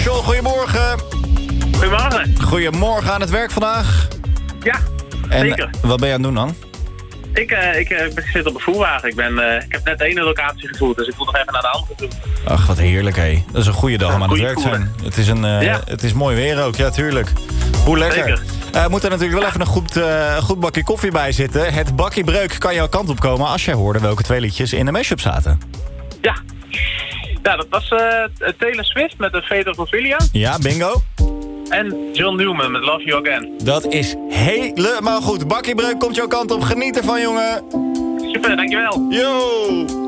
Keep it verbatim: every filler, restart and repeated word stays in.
John, goedemorgen. Goedemorgen. Goedemorgen, aan het werk vandaag. Ja, en zeker. Wat ben je aan het doen dan? Ik, uh, ik, uh, ik zit op een voerwagen. Ik, ben, uh, ik heb net de ene locatie gevoerd, dus ik moet nog even naar de andere toe. Ach, wat heerlijk, hé. Dat is een goede dag om aan het werk te zijn. Het is, een, uh, ja. het is mooi weer ook, ja, tuurlijk. Hoe lekker. Zeker. Uh, moet er natuurlijk wel even een goed, uh, goed bakje koffie bij zitten. Het bakje breuk kan jouw kant op komen als jij hoorde welke twee liedjes in de mashup zaten. Ja. Ja, dat was uh, Taylor Swift met de Fate of Ophelia. Ja, bingo. En John Newman met Love You Again. Dat is helemaal goed. Bakje breuk komt jouw kant op. Geniet ervan, jongen. Super, dankjewel. Yo!